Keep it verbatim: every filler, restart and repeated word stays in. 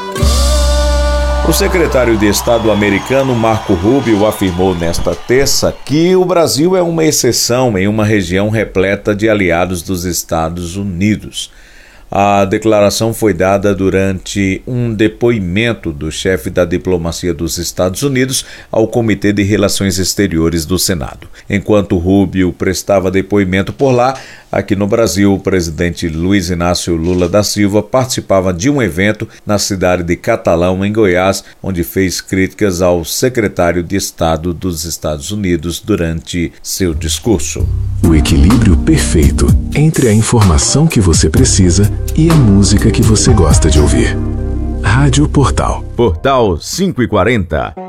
O secretário de Estado americano Marco Rubio afirmou nesta terça que o Brasil é uma exceção em uma região repleta de aliados dos Estados Unidos. A declaração foi dada durante um depoimento do chefe da diplomacia dos Estados Unidos ao Comitê de Relações Exteriores do Senado. Enquanto Rubio prestava depoimento por lá, aqui no Brasil, o presidente Luiz Inácio Lula da Silva participava de um evento na cidade de Catalão, em Goiás, onde fez críticas ao secretário de Estado dos Estados Unidos durante seu discurso. O equilíbrio perfeito entre a informação que você precisa e a música que você gosta de ouvir. Rádio Portal. Portal quinhentos e quarenta.